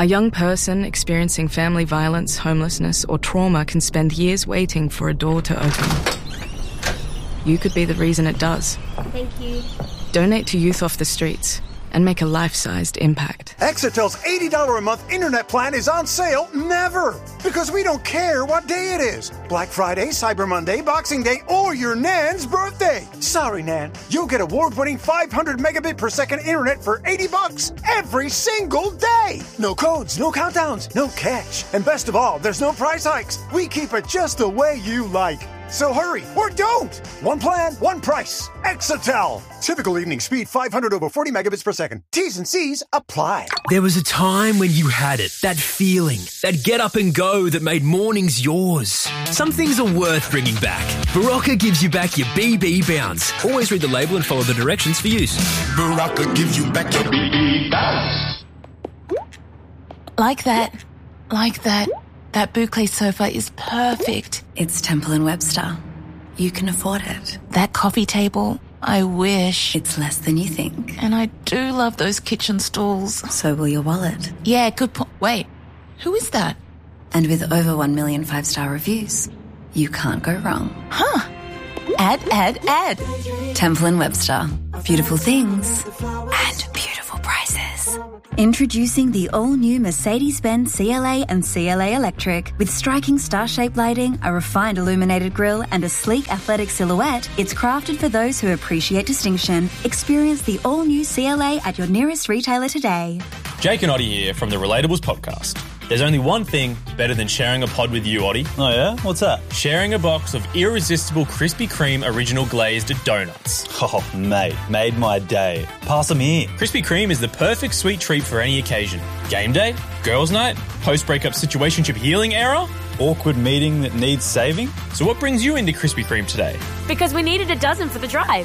A young person experiencing family violence, homelessness, or trauma can spend years waiting for a door to open. You could be the reason it does. Thank you. Donate to Youth Off the Streets and make a life-sized impact. Exitel's $80 a month internet plan is on sale never, because we don't care what day it is. Black Friday, Cyber Monday, Boxing Day, or your Nan's birthday. Sorry, Nan. You'll get award-winning 500 megabit per second internet for $80 every single day. No codes, no countdowns, no catch. And best of all, there's no price hikes. We keep it just the way you like. So hurry, or don't! One plan, one price. Exitel. Typical evening speed, 500 over 40 megabits per second. T's and C's apply. There was a time when you had it, that feeling, that get up and go that made mornings yours. Some things are worth bringing back. Barocca gives you back your BB bounce. Always read the label and follow the directions for use. Barocca gives you back your BB bounce. Like that. Like that. That boucle sofa is perfect. It's Temple & Webster. You can afford it. That coffee table, I wish. It's less than you think. And I do love those kitchen stools. So will your wallet. Yeah, good point. Wait, who is that? And with over 1 million 5-star reviews, you can't go wrong. Huh. Add. Temple & Webster. Beautiful things and beautiful prices. Introducing the all-new Mercedes-Benz CLA and CLA Electric. With striking star-shaped lighting, a refined illuminated grille, and a sleek athletic silhouette, it's crafted for those who appreciate distinction. Experience the all-new CLA at your nearest retailer today. Jake and Oddie here from the Relatables podcast. There's only one thing better than sharing a pod with you, Oddie. Oh yeah? What's that? Sharing a box of irresistible Krispy Kreme original glazed donuts. Oh, mate, made my day. Pass them here. Krispy Kreme is the perfect sweet treat for any occasion. Game day, girls' night, post-breakup situationship healing era, awkward meeting that needs saving. So what brings you into Krispy Kreme today? Because we needed a dozen for the drive.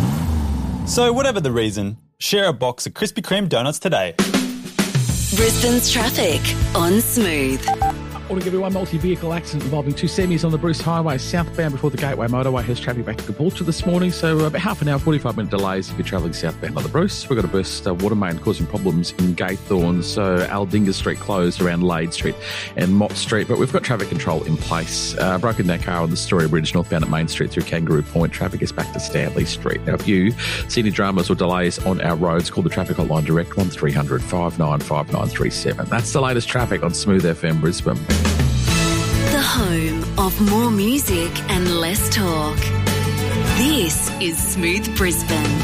So whatever the reason, share a box of Krispy Kreme donuts today. Brisbane's traffic on Smooth. Morning everyone. Multi-vehicle accident involving two semis on the Bruce Highway southbound before the Gateway Motorway has traffic back to Caboolture this morning. So about half an hour, 45-minute delays if you're travelling southbound on the Bruce. We've got a burst water main causing problems in Gaythorne. So Aldinga Street closed around Lade Street and Mott Street. But we've got traffic control in place. Broken down car on the Story Bridge northbound at Main Street through Kangaroo Point. Traffic is back to Stanley Street. Now if you see any dramas or delays on our roads, call the traffic hotline direct 1300 595937. That's the latest traffic on Smooth FM Brisbane. The home of more music and less talk. This is Smooth Brisbane.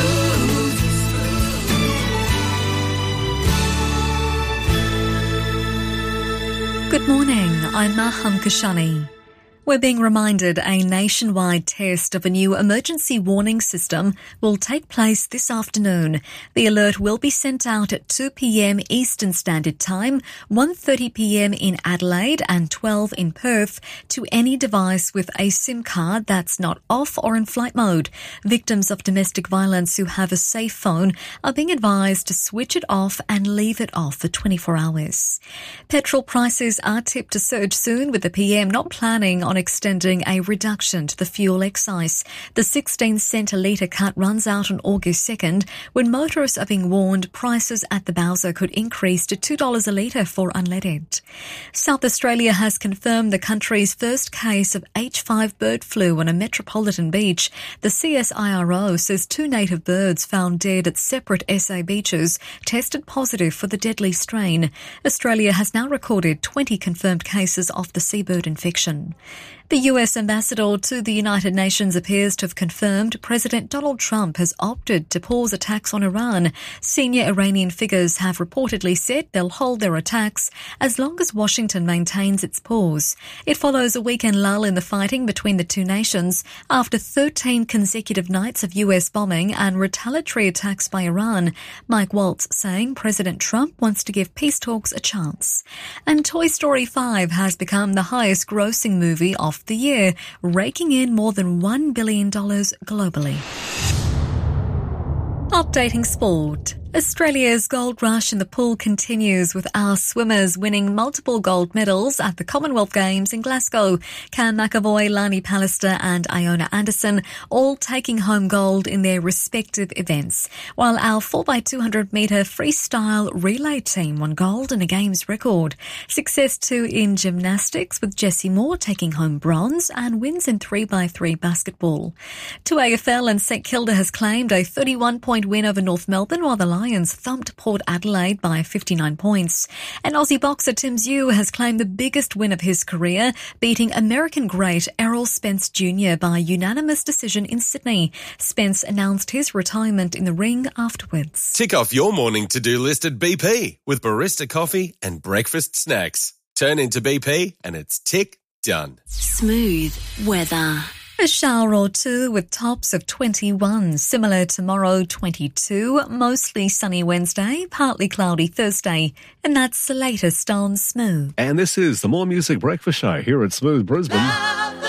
Good morning, I'm Maham Kashani. We're being reminded a nationwide test of a new emergency warning system will take place this afternoon. The alert will be sent out at 2 p.m. Eastern Standard Time, 1:30 p.m. in Adelaide and 12 in Perth to any device with a SIM card that's not off or in flight mode. Victims of domestic violence who have a safe phone are being advised to switch it off and leave it off for 24 hours. Petrol prices are tipped to surge soon, with the PM not planning on extending a reduction to the fuel excise. The 16-cent a litre cut runs out on August 2nd, when motorists are being warned prices at the Bowser could increase to $2 a litre for unleaded. South Australia has confirmed the country's first case of H5 bird flu on a metropolitan beach. The CSIRO says 2 native birds found dead at separate SA beaches tested positive for the deadly strain. Australia has now recorded 20 confirmed cases of the seabird infection. The US ambassador to the United Nations appears to have confirmed President Donald Trump has opted to pause attacks on Iran. Senior Iranian figures have reportedly said they'll hold their attacks as long as Washington maintains its pause. It follows a weekend lull in the fighting between the two nations after 13 consecutive nights of US bombing and retaliatory attacks by Iran. Mike Waltz saying President Trump wants to give peace talks a chance. And Toy Story 5 has become the highest grossing movie of the year, raking in more than $1 billion globally. Updating sport. Australia's gold rush in the pool continues, with our swimmers winning multiple gold medals at the Commonwealth Games in Glasgow. Cam McAvoy, Lani Pallister and Iona Anderson all taking home gold in their respective events, while our 4x200 metre freestyle relay team won gold in a Games record. Success too in gymnastics, with Jessie Moore taking home bronze and wins in 3x3 basketball. 2AFL, and St Kilda has claimed a 31-point win over North Melbourne, while the Lions thumped Port Adelaide by 59 points. And Aussie boxer Tim Tszyu has claimed the biggest win of his career, beating American great Errol Spence Jr. by unanimous decision in Sydney. Spence announced his retirement in the ring afterwards. Tick off your morning to-do list at BP with barista coffee and breakfast snacks. Turn into BP and it's tick done. Smooth weather. A shower or two with tops of 21. Similar tomorrow, 22. Mostly sunny Wednesday, partly cloudy Thursday. And that's the latest on Smooth. And this is the More Music Breakfast Show here at Smooth Brisbane.